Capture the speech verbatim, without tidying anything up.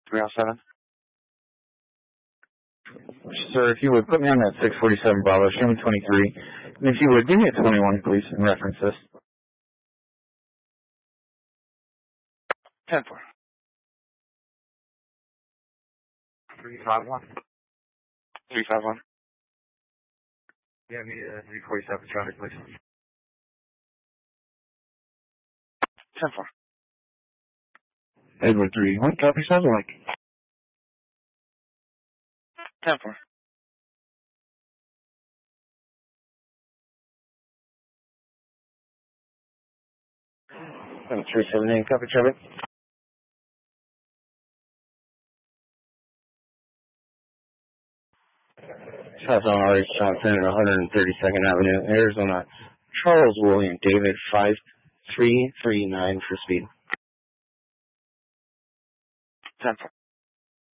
three oh seven. Sir, if you would put me on that six forty-seven Bravo, show me twenty-three. And if you would, give me a twenty-one, please, and reference this. ten four. three five one. three five one. Yeah, me, uh, three forty-seven traffic, please. ten four. Edward three. What copy sounds like? ten four. three seven eight, copy, traffic. South on R H Johnson at one thirty-second Avenue, Arizona. Charles William David, five three three nine for speed. ten four.